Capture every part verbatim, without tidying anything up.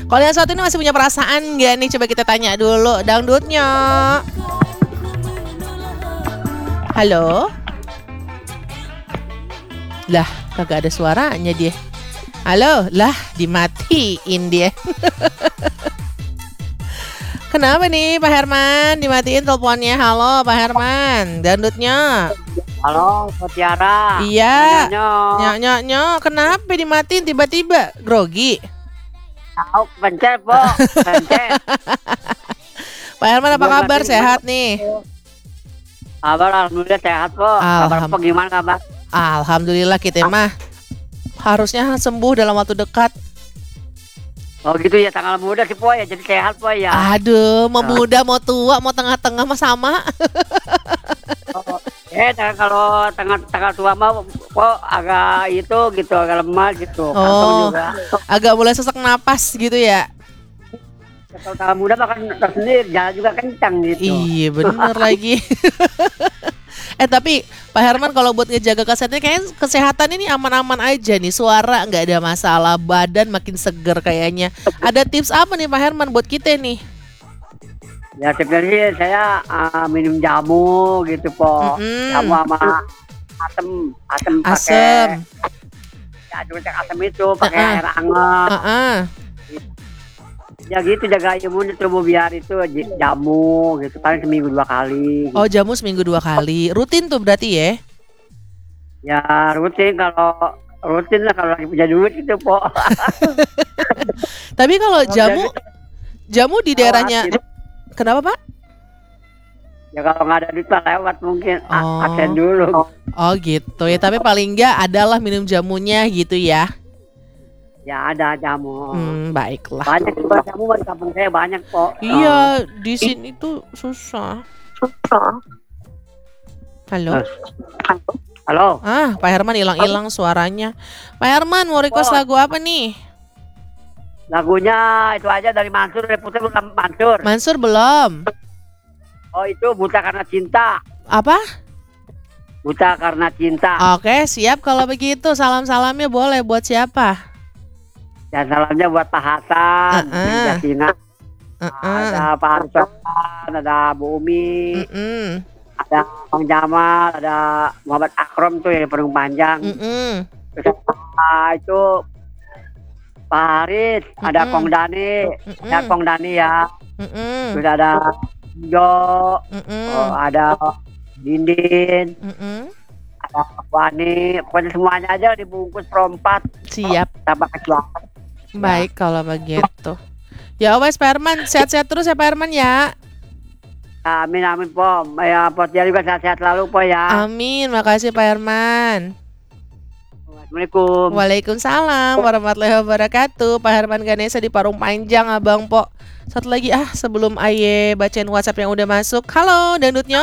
Kalau yang satu ini masih punya perasaan nggak nih? Coba kita tanya dulu dangdutnya. Halo. Lah, kagak ada suaranya dia. Halo, lah dimatiin dia. Kenapa nih Pak Herman dimatiin teleponnya? Halo Pak Herman, dangdutnya. Halo, Sotiara. Iya. Nyok nyok nyok, kenapa dimatiin tiba-tiba? Grogi. Tahu pencet, Po. Pencet. Pak Herman apa kabar? Sehat nih? Kabar alhamdulillah sehat, Po. Kabar Po gimana kabar? Alhamdulillah kita mah harusnya sembuh dalam waktu dekat. Oh gitu ya, tanggal muda sih Po ya, jadi sehat Po ya. Aduh, mau muda, mau tua, mau tengah-tengah mah sama. Oh, eh kalau tengah tengah tua mah Po agak itu gitu, agak lemah gitu. Oh, juga. Agak mulai sesak napas gitu ya. Kalau tanggal muda makan tersendiri, jalan juga kencang gitu. Iya bener lagi. Eh tapi Pak Herman kalau buat ngejaga kesehatan, kayaknya kesehatan ini aman-aman aja nih. Suara nggak ada masalah, badan makin seger kayaknya. Ada tips apa nih Pak Herman buat kita nih? Ya sebenarnya saya uh, minum jamu gitu Po. Mm-hmm. Jamu sama asam, asam pakai. Asam. Ya cek asam itu pakai uh-uh. air hangat. Uh-uh. Ya gitu, jaga imun tubuh biar itu jamu gitu, paling seminggu dua kali gitu. Oh jamu seminggu dua kali, rutin tuh berarti ya? Ya rutin, kalau rutin lah kalau lagi punya duit gitu Po. Tapi kalau jamu jamu di daerahnya gitu. Kenapa Pak? Ya kalau nggak ada duit lah lewat mungkin oh. aksen dulu. Oh gitu ya, tapi paling enggak adalah minum jamunya gitu ya? Ya ada jamu. Hmm, baiklah. Banyak juga jamu di kampung saya banyak Po. Iya, oh. Di sini tuh susah. Susah. Halo. Halo. Ah, Pak Herman hilang-hilang suaranya. Pak Herman mau request oh. lagu apa nih? Lagunya itu aja dari Mansur, dari Putra belum Mansur. Mansur belum. Oh itu Buta Karena Cinta. Apa? Buta Karena Cinta. Oke, siap kalau begitu. Salam-salamnya boleh buat siapa? Dan salamnya buat Pak Hasan, uh-uh. Jasina, uh-uh. ada Pak Arsonan, ada Bu Umi, uh-uh. ada Bang Jamal, ada Muhammad Akrom tuh yang Perung Panjang. uh-uh. Terus uh, itu Pak Haris, uh-uh. ada Kong Dani, uh-uh. ya Kong Dani ya. uh-uh. Terus ada Jo, uh-uh. oh, ada Dindin. uh-uh. Ada Wani, pokoknya semuanya aja dibungkus perempat. Siap. Tanpa kecuali. Baik kalau begitu. Ya wes Pak Herman, sehat-sehat terus ya Pak Herman ya. Amin amin Po. Ya Po dia juga sehat-sehat selalu Po ya. Amin, makasih Pak Herman. Assalamualaikum. Waalaikumsalam warahmatullahi wabarakatuh. Pak Herman Ganesha di Parung Panjang Abang Po. Satu lagi ah sebelum Aye bacain WhatsApp yang udah masuk. Halo dangdutnya.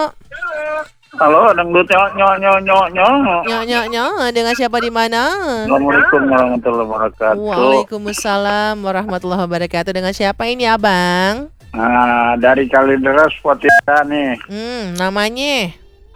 Halo, dangdut nyok nyok nyok nyok nyok. Nyok nyok nyok, dengan siapa di mana? Assalamualaikum warahmatullahi wabarakatuh. Waalaikumsalam warahmatullahi wabarakatuh. Dengan siapa ini Abang? Nah, dari Kalideres Potiara nih. Hmm, namanya?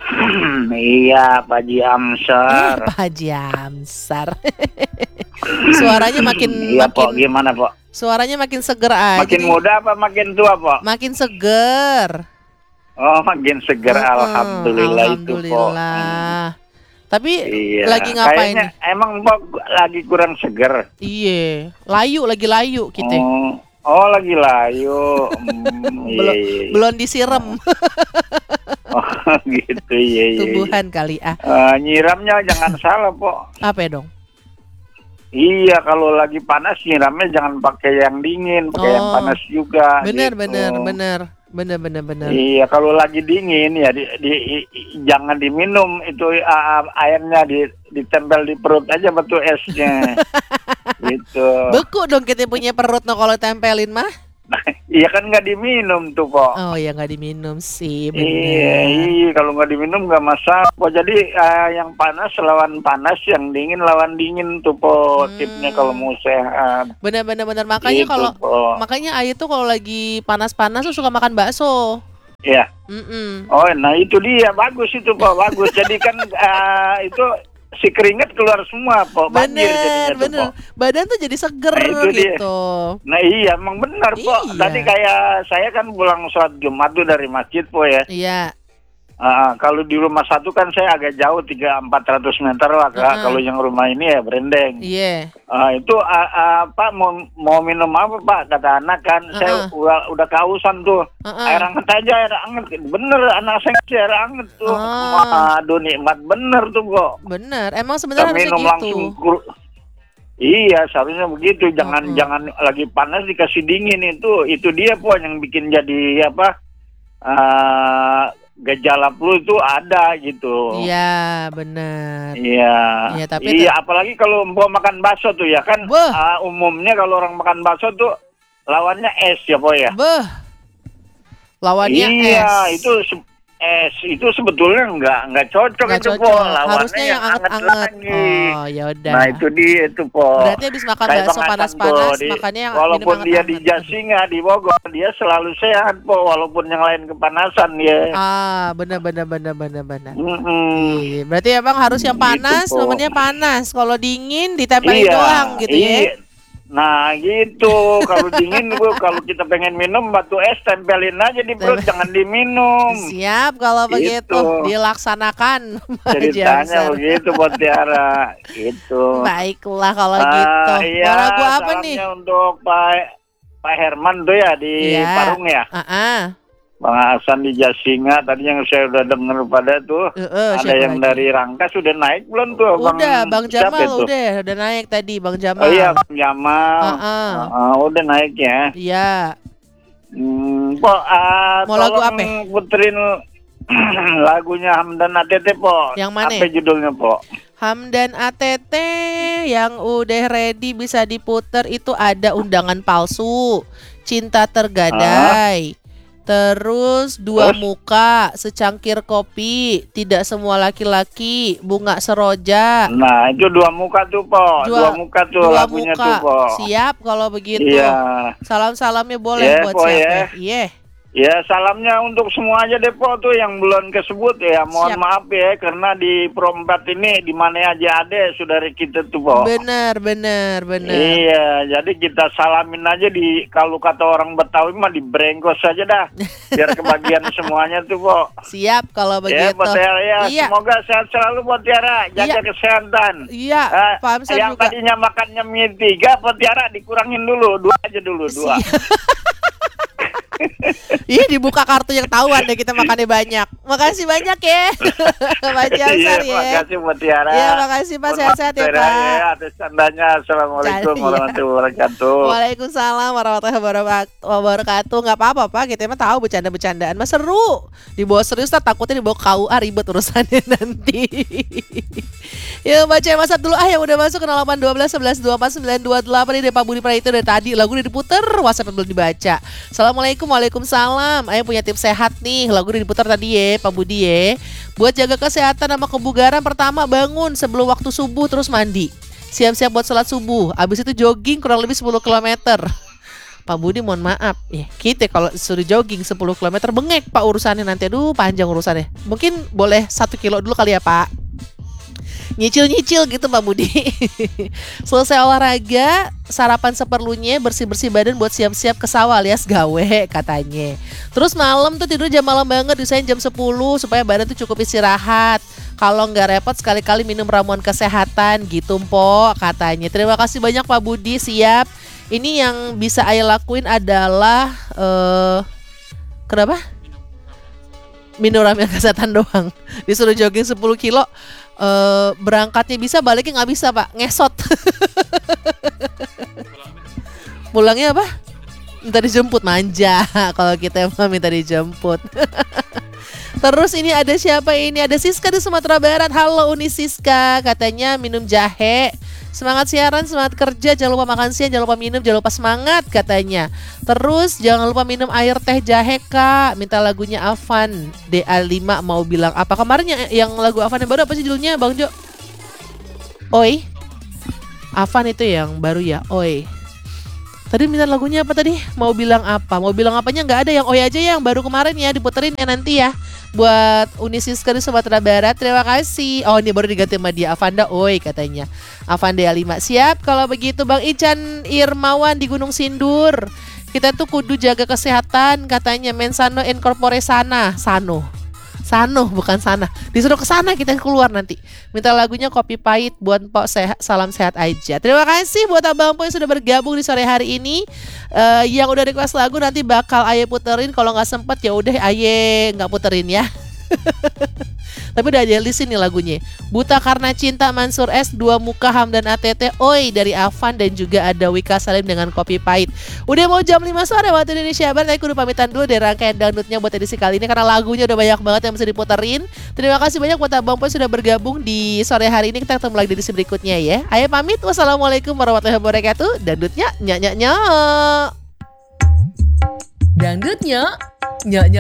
Iya, Pak Haji Amsar. Eh, Pak Haji Amsar. Suaranya makin iya, makin. Pak, gimana, Pak? Suaranya makin seger aja. Makin muda apa makin tua, Pak? Makin seger. Oh, makin seger, uh, alhamdulillah, alhamdulillah. itu, Po. Tapi iya. lagi ngapain? Kayaknya emang Pok lagi kurang seger. Iya, layu lagi layu kita. Oh, oh lagi layu. hmm, belum, iya, iya. belum disiram. Oh, gitu iya, iya. Tumbuhan kali ah. Uh, nyiramnya jangan salah, Pok. Apa ya dong? Iya, kalau lagi panas nyiramnya jangan pakai yang dingin, pakai oh. yang panas juga. Bener, gitu. bener, bener. Bener bener bener. Iya, kalau lagi dingin ya di, di, di jangan diminum itu uh, airnya di ditempel di perut aja batu esnya. Gitu. Beku dong kita punya perut no kalau tempelin mah. Iya kan nggak diminum tuh Pok. Oh ya nggak diminum sih. Bener. Iya, iya kalau nggak diminum nggak masalah Pok. Jadi uh, yang panas lawan panas, yang dingin lawan dingin tuh Pok. Hmm. Tipnya kalau mau sehat. Bener bener bener makanya gitu, kalau makanya Ayu tuh kalau lagi panas-panas tuh suka makan bakso. Iya. Mm-mm. Oh, nah itu dia bagus itu Pok, bagus. Jadi kan uh, itu si keringat keluar semua, po. Banjir Bener, jadinya tuh, bener. po. Badan tuh jadi seger Nah, itu dia. gitu. Nah iya, emang benar, po. Iya. Tadi kayak saya kan pulang sholat Jumat tuh dari masjid, po ya. Iya. Ah, kalau di rumah satu kan saya agak jauh tiga empat ratus meter lah, Kak. Uh-uh. Kalau yang rumah ini ya berendeng. Iya. Ah, itu ah, ah, Pak mau mau minum apa, Pak? Kata anak kan, saya Uh-uh. udah, udah kehausan tuh. Uh-uh. Air hangat aja, air hangat. Bener, anak saya ngasih air hangat tuh. Ah. Aduh, nikmat bener tuh, kok. Bener. Emang Kita sebenarnya harusnya minum gitu. langsung. kur- Iya, seharusnya begitu. Jangan Mm-mm. jangan lagi panas dikasih dingin itu. Itu dia, Po, yang bikin jadi apa? ah, gejala flu itu ada gitu. Iya, bener. Iya. Iya, tapi iya, apalagi kalau mau makan bakso tuh ya kan. Beuh. ah, umumnya kalau orang makan bakso tuh lawannya es ya, Po ya. Beh. Lawannya iya, es. itu se- es itu sebetulnya nggak nggak cocok Nggak itu, cocok. Po. Lawannya Harusnya yang hangat anget-anget. lagi. Oh, ya udah. Nah, itu dia itu, Po. Berarti habis makan Kayak bakso Bang Hasan panas-panas, tuh, di- makannya yang walaupun minum dia di anget-anget. Jasinga di Bogor, dia selalu sehat, Po, walaupun yang lain kepanasan ya. Ah, bener bener bener bener bener. Mm-mm. Iya, berarti emang harus yang Gitu, panas, Po. momennya panas. Kalau dingin ditempelin Iya, doang gitu iya. ya. Nah gitu, kalau dingin Bu, kalau kita pengen minum batu es tempelin aja di perut, Tempel. jangan diminum. Siap kalau Gitu. begitu dilaksanakan. Pak Ceritanya Jamsar. begitu buat Tiara, gitu. Baiklah kalau Ah, gitu. iya, Mau lagu apa nih? salamnya untuk Pak Pak Herman tuh ya di Iya. Parung ya. Ah, ah. Bang Hasan di Jasinga, tadi yang saya udah dengar pada tuh. Heeh, Ada siapa yang lagi? dari Rangkas sudah naik belum tuh? Udah, Bang siapa Jamal itu? udah, udah naik tadi Bang Jamal. Oh iya, Bang Jamal. Ah, ah. Ah, udah naik ya. Iya. Hmm, Po, ah, Mau lagu tolong apa? puterin lagunya Hamdan A T T, Po. Yang mana? Apa judulnya, Po? Hamdan A T T yang udah ready bisa diputer itu ada Undangan Palsu, Cinta Tergadai. Terus Dua Terus? Muka, Secangkir Kopi, Tidak Semua Laki-laki, Bunga Seroja. Nah, itu dua muka tuh, Po. Dua, muka tuh Dua lagunya Muka. tuh, Po. Siap kalau begitu. Iya. Salam-salamnya boleh Iya, buat Po, siapa? ya. Iya. Ya, salamnya untuk semua aja deh, Po, tuh yang belum kesebut ya. Siap. Mohon maaf ya, karena di Pro empat ini di mana aja ada saudara kita tuh, Po. Bener, bener, bener. Iya, jadi kita salamin aja di, kalau kata orang Betawi mah di brengkos aja dah. Biar kebagian semuanya tuh, Po. Siap kalau Ya, begitu. buat Tiara ya. Iya. Semoga sehat selalu buat Tiara. Jaga Iya. kesehatan. Iya, Eh, Pak Hamzah yang juga. tadinya makannya mie tiga, buat Tiara dikurangin dulu, dua aja dulu, dua. Ih, dibuka kartu yang tahuan deh kita makannya banyak. Makasih banyak ya. Pak Jamsar Iya, ya. makasih buat Tiara. Iya, makasih Pak, sehat-sehat ya, Tiara, Pak. Atas tandanya, assalamualaikum Iya. warahmatullahi wabarakatuh. Waalaikumsalam warahmatullahi wabarak- wabarakatuh. Nggak apa-apa Pak, kita emang tahu bercanda-bercandaan. Mas seru. Dibawa serius tak takutnya dibawa K U A ribet urusannya nanti. Ya baca yang WhatsApp dulu ah yang udah masuk ke nol delapan satu dua satu satu dua empat sembilan dua delapan ini dari Pak Budi Praitno dari tadi lagu udah diputer, WhatsApp belum dibaca. Assalamualaikum, waalaikumsalam. Ayah punya tips sehat nih, lagu udah diputar tadi ya Pak Budi ya. Buat jaga kesehatan sama kebugaran, pertama bangun sebelum waktu subuh terus mandi. Siap-siap buat sholat subuh, abis itu jogging kurang lebih sepuluh kilometer. Pak Budi mohon maaf ya, kita kalau suruh jogging sepuluh kilometer bengek Pak urusannya nanti. Aduh panjang urusannya. Mungkin boleh satu kilo dulu kali ya Pak. Nyicil-nyicil gitu Pak Budi. Selesai olahraga, sarapan seperlunya, bersih-bersih badan buat siap-siap ke sawah alias gawe katanya. Terus malam tuh tidur jam malam banget, usahain jam sepuluh supaya badan tuh cukup istirahat. Kalau nggak repot sekali-kali minum ramuan kesehatan gitu Po katanya. Terima kasih banyak Pak Budi, siap. Ini yang bisa Ayah lakuin adalah eh kenapa? Minum ramuan kesehatan doang. Disuruh jogging sepuluh kilo. Uh, berangkatnya bisa, baliknya nggak bisa Pak, ngesot. Pulangnya apa? Minta dijemput, manja. Kalau kita emang minta dijemput. Terus ini ada siapa ini? Ada Siska di Sumatera Barat. Halo Uni Siska, katanya minum jahe. Semangat siaran, semangat kerja, jangan lupa makan siang, jangan lupa minum, jangan lupa semangat katanya. Terus jangan lupa minum air teh jahe Kak. Minta lagunya Avan D A lima mau bilang apa. Kemarin yang, yang lagu Avan yang baru apa sih judulnya Bang Jo? Oi. Avan itu yang baru ya, Oi. Tadi minta lagunya apa tadi? Mau bilang apa? Mau bilang apanya nggak ada, yang Oi aja yang baru kemarin ya diputerin ya nanti ya. Buat Unisiska di Sumatera Barat, terima kasih. Oh ini baru diganti sama dia, Avanda Oi katanya. Avanda lima siap. Kalau begitu Bang Ican Irmawan di Gunung Sindur, kita tuh kudu jaga kesehatan katanya. Mensano incorpore sana, sano. Sano bukan sana. Disuruh ke sana kita keluar nanti. Minta lagunya Kopi Pahit buat Pok sehat, salam sehat aja. Terima kasih buat Abang Po yang sudah bergabung di sore hari ini. Uh, yang udah request lagu nanti bakal Aye puterin. Kalau nggak sempet ya udah Aye nggak puterin ya. Tapi udah ada di sini lagunya. Buta Karena Cinta Mansur S, Dua Muka Hamdan A T T, Oi dari Avan, dan juga ada Wika Salim dengan Kopi Pahit. Udah mau jam lima sore waktu Indonesia Barat. Aku udah pamitan dulu dari rangkaian dangdutnya buat edisi kali ini karena lagunya udah banyak banget yang bisa diputerin. Terima kasih banyak buat Abang Po sudah bergabung di sore hari ini. Kita ketemu lagi di edisi berikutnya ya. Ayo pamit. Wassalamualaikum warahmatullahi wabarakatuh. Dangdutnya nyak nyak nyak. Dangdutnya nyak nyak.